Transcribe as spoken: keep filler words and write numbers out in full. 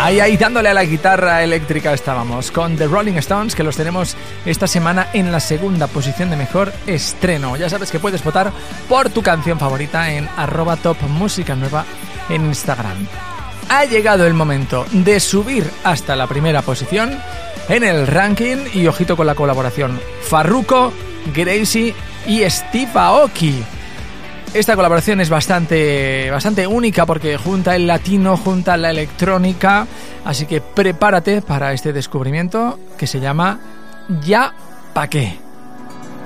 Ahí, ahí, dándole a la guitarra eléctrica estábamos con The Rolling Stones, que los tenemos esta semana en la segunda posición de mejor estreno. Ya sabes que puedes votar por tu canción favorita en arroba top música nueva en Instagram. Ha llegado el momento de subir hasta la primera posición en el ranking y ojito con la colaboración. Farruko, Gracie y Steve Aoki. Esta colaboración es bastante, bastante única porque junta el latino, junta la electrónica, así que prepárate para este descubrimiento que se llama Ya Pa' Qué.